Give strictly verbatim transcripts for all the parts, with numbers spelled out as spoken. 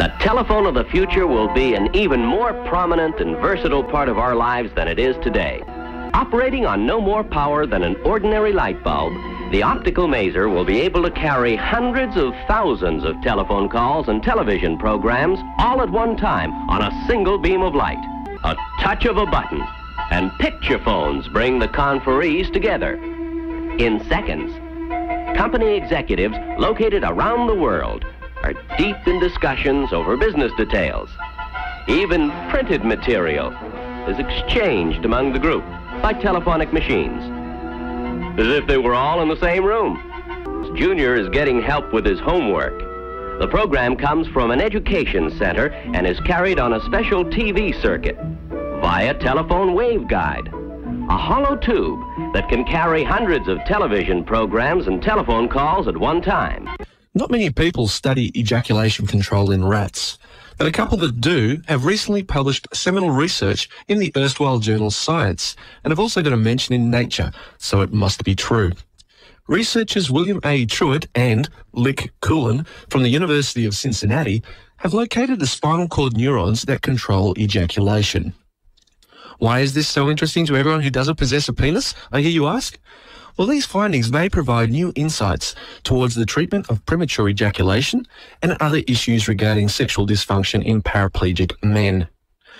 The telephone of the future will be an even more prominent and versatile part of our lives than it is today. Operating on no more power than an ordinary light bulb, the optical maser will be able to carry hundreds of thousands of telephone calls and television programs all at one time on a single beam of light. A touch of a button, and picture phones bring the conferees together. In seconds, company executives located around the world are deep in discussions over business details. Even printed material is exchanged among the group by telephonic machines, as if they were all in the same room. Junior is getting help with his homework. The program comes from an education center and is carried on a special T V circuit via telephone waveguide, a hollow tube that can carry hundreds of television programs and telephone calls at one time. Not many people study ejaculation control in rats, but a couple that do have recently published seminal research in the erstwhile journal Science and have also got a mention in Nature, so it must be true. Researchers William A. Truitt and Lick Coolin from the University of Cincinnati have located the spinal cord neurons that control ejaculation. Why is this so interesting to everyone who doesn't possess a penis, I hear you ask? Well, these findings may provide new insights towards the treatment of premature ejaculation and other issues regarding sexual dysfunction in paraplegic men.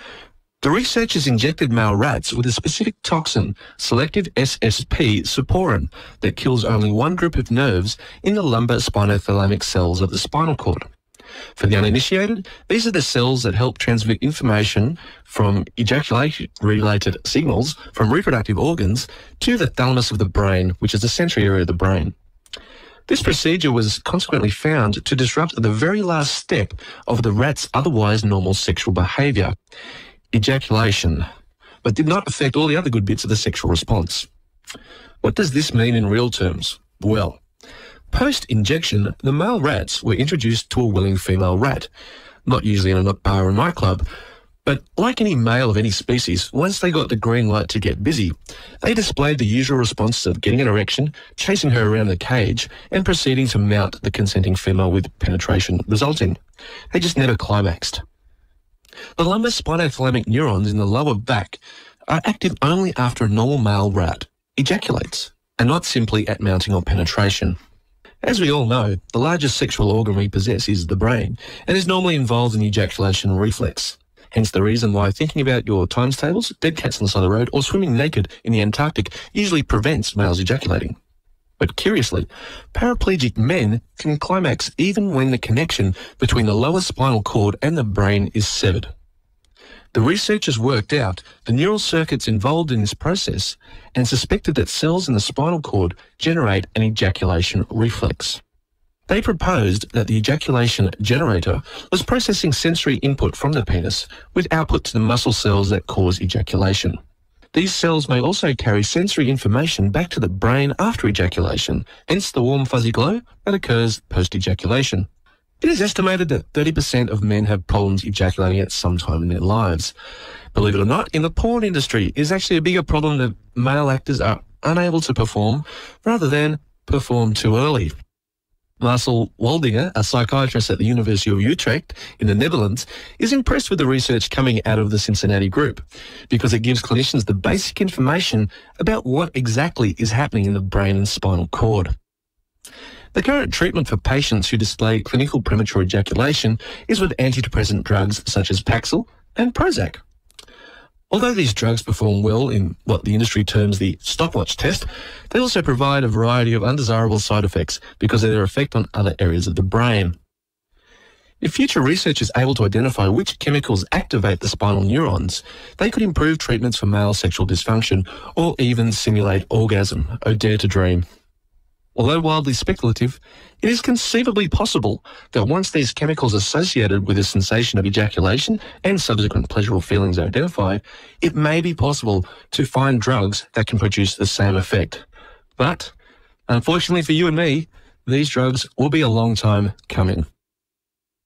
The researchers injected male rats with a specific toxin, selective S S P suporin, that kills only one group of nerves in the lumbar spinothalamic cells of the spinal cord. For the uninitiated, these are the cells that help transmit information from ejaculation-related signals from reproductive organs to the thalamus of the brain, which is the sensory area of the brain. This procedure was consequently found to disrupt the very last step of the rat's otherwise normal sexual behaviour, ejaculation, but did not affect all the other good bits of the sexual response. What does this mean in real terms? Well, post-injection, the male rats were introduced to a willing female rat, not usually in a bar or nightclub, but like any male of any species, once they got the green light to get busy, they displayed the usual response of getting an erection, chasing her around the cage, and proceeding to mount the consenting female with penetration resulting. They just never climaxed. The lumbar spinothalamic neurons in the lower back are active only after a normal male rat ejaculates, and not simply at mounting or penetration. As we all know, the largest sexual organ we possess is the brain, and is normally involved in the ejaculation reflex. Hence the reason why thinking about your times tables, dead cats on the side of the road, or swimming naked in the Antarctic usually prevents males ejaculating. But curiously, paraplegic men can climax even when the connection between the lower spinal cord and the brain is severed. The researchers worked out the neural circuits involved in this process and suspected that cells in the spinal cord generate an ejaculation reflex. They proposed that the ejaculation generator was processing sensory input from the penis with output to the muscle cells that cause ejaculation. These cells may also carry sensory information back to the brain after ejaculation, hence the warm fuzzy glow that occurs post-ejaculation. It is estimated that thirty percent of men have problems ejaculating at some time in their lives. Believe it or not, in the porn industry, it is actually a bigger problem that male actors are unable to perform rather than perform too early. Marcel Waldinger, a psychiatrist at the University of Utrecht in the Netherlands, is impressed with the research coming out of the Cincinnati group because it gives clinicians the basic information about what exactly is happening in the brain and spinal cord. The current treatment for patients who display clinical premature ejaculation is with antidepressant drugs such as Paxil and Prozac. Although these drugs perform well in what the industry terms the stopwatch test, they also provide a variety of undesirable side effects because of their effect on other areas of the brain. If future research is able to identify which chemicals activate the spinal neurons, they could improve treatments for male sexual dysfunction or even simulate orgasm. Oh, dare to dream. Although wildly speculative, it is conceivably possible that once these chemicals associated with the sensation of ejaculation and subsequent pleasurable feelings are identified, it may be possible to find drugs that can produce the same effect. But, unfortunately for you and me, these drugs will be a long time coming.